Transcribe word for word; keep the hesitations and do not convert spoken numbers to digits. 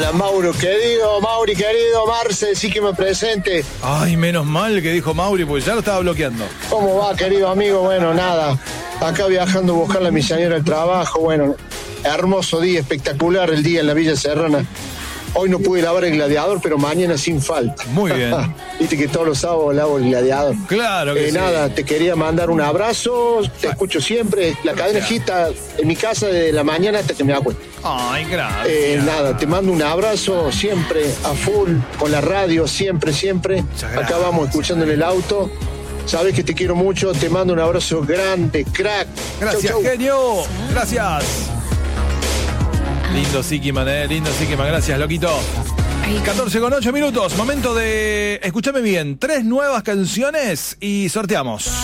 Hola, Mauro, querido, Mauri, querido, Marce, sí que me presente. Ay, menos mal que dijo Mauri, porque ya lo estaba bloqueando. ¿Cómo va, querido amigo? Bueno, nada, acá viajando a buscar a mi señora al trabajo. Bueno, hermoso día, espectacular el día en la Villa Serrana. Hoy no pude lavar el gladiador, pero mañana sin falta. Muy bien. Viste que todos los sábados lavo el gladiador. Claro que eh, sí. Nada, te quería mandar un abrazo, te escucho siempre. La cadena gita en mi casa desde la mañana hasta que me acuesto. Ay, gracias. Eh, nada, te mando un abrazo siempre a full, con la radio, siempre, siempre. Acá vamos escuchando en el auto. Sabes que te quiero mucho, te mando un abrazo grande, crack. Gracias, chau, chau. genio. Gracias. Lindo Sikiman, eh, lindo Sikiman, gracias, loquito. catorce con ocho minutos, momento de, escúchame bien, tres nuevas canciones y sorteamos.